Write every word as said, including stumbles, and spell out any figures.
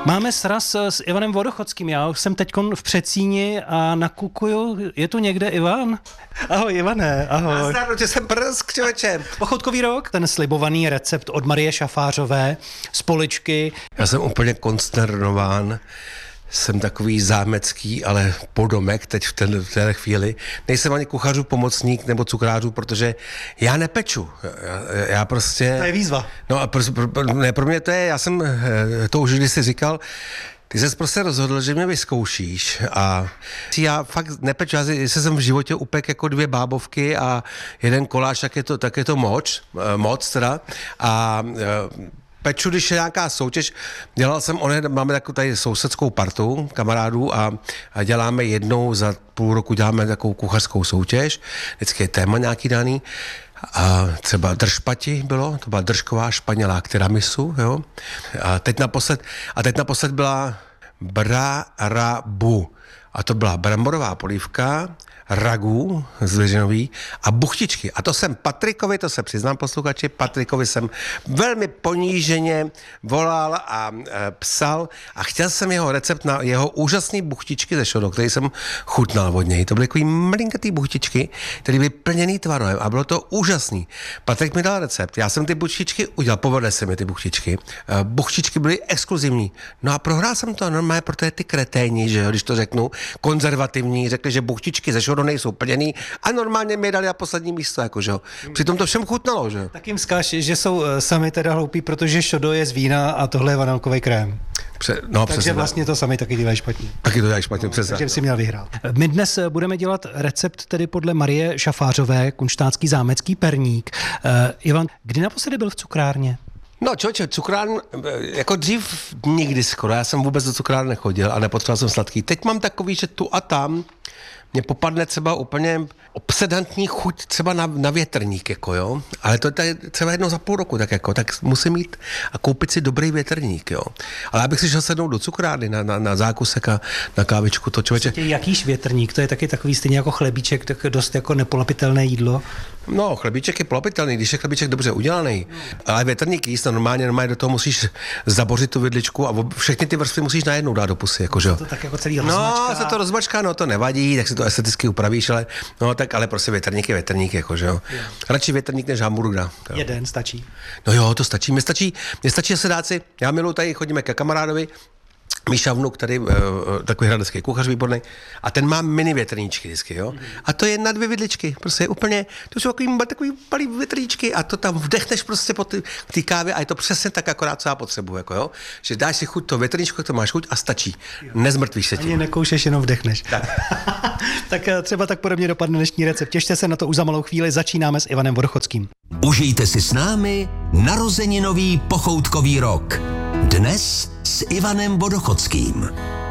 Máme sraz s Ivanem Vodochodským. Já už jsem teďkon v Přecíni a nakukuju. Je tu někde Ivan? Ahoj Ivane, ahoj. Nazdar, že jsem prsk, člověče. Pochoutkový rok, ten slibovaný recept od Marie Šafářové z Poličky. Já jsem úplně konsternován. Jsem takový zámecký, ale podomek teď v, ten, v téhle chvíli. Nejsem ani kuchařů pomocník nebo cukrářů, protože já nepeču. Já, já prostě... To je výzva. No a pro, pro, ne, pro mě to je, já jsem to už kdysi říkal, ty jsi prostě rozhodl, že mě vyzkoušíš a já fakt nepeču, já jestli jsem v životě upek jako dvě bábovky a jeden koláč, tak je to, tak je to moc, moc teda a peču, když je nějaká soutěž. Dělal jsem, one, máme takovou tady sousedskou partu kamarádů a, a děláme jednou za půl roku děláme takovou kuchařskou soutěž. Vždycky je téma nějaký daný. A třeba držpati bylo, to byla držková španělá tiramisu, jo. A teď naposled, a teď naposled byla brarabu. A to byla bramborová polívka, ragu z Ližinový a buchtičky. A to jsem Patrikovi, to se přiznám posluchači, Patrikovi jsem velmi poníženě volal a e, psal a chtěl jsem jeho recept na jeho úžasný buchtičky ze šodo, který jsem chutnal od něj. To byly takový malinkatý buchtičky, které byly plněný tvarem a bylo to úžasný. Patrik mi dal recept, já jsem ty buchtičky udělal, povedly se mi ty buchtičky. E, buchtičky byly exkluzivní. No a prohrál jsem to normálně, protože ty kreténi, že jo, když to řeknu, konzervativní, řekli, že buchtičky ze šodo nejsou plněný a normálně mi dali na poslední místo, jako, že jo. Přitom to všem chutnalo, že jo. Tak jim zkáž, že jsou sami teda hloupí, protože šodo je z vína a tohle je vanilkový krém. Pře- no, Takže vlastně to sami taky dělají špatně. Taky to dělají špatně, no, přesně. Takže si měl vyhrát. My dnes budeme dělat recept tedy podle Marie Šafářové, kunštátský zámecký perník. Uh, Ivan, kdy naposledy byl v cukrárně? No člověče, cukrárn, jako dřív nikdy skoro, já jsem vůbec do cukrárny nechodil a nepotřeboval jsem sladký. Teď mám takový, že tu a tam mě popadne třeba úplně obsedantní chuť třeba na, na větrník, jako jo, ale to je třeba jednou za půl roku, tak jako, tak musím mít a koupit si dobrý větrník, jo. Ale abych si šel sednout do cukrárny na, na, na zákusek a na kávičku, to člověče. Jakýž větrník? To je taky takový stejně jako chlebíček, tak dost jako nepolapitelné jídlo. No, chlebíček je polapitelný, když je chlebíček dobře udělaný, ale větrník jíst, no, normálně, normálně do toho musíš zabořit tu vidličku a všechny ty vrstvy musíš najednou dát do pusy, jako, že jo. To tak jako celý rozmačká. No, se to rozmačká, no to nevadí, tak si to esteticky upravíš, ale no tak ale prostě větrník je větrník, jako, že jo. jo. Radši větrník než hamburgera. Jeden stačí. No jo, to stačí, mě stačí, mě stačí se dát si, já miluji tady, chodíme ke kamarádovi, Míša vnuk, tady uh, takový hradecký kuchař výborný, a ten má mini větrníčky vždycky, jo. A to je na dvě vidličky, prostě úplně, to jsou takový, takový malý větrníčky a to tam vdechneš prostě po té kávě a je to přesně tak akorát, co já potřebuji, jako jo. Že dáš si chuť to větrníčko, to máš chuť a stačí. Jo. Nezmrtvíš se tím. Ani nekoušeš, jenom vdechneš. Tak. Tak třeba tak podobně dopadne dnešní recept. Těšte se na to už za malou chvíli, začínáme s Ivanem Vodochodským. Užijte si s námi narozeninový pochoutkový rok. Dnes s Ivanem Vodochodským.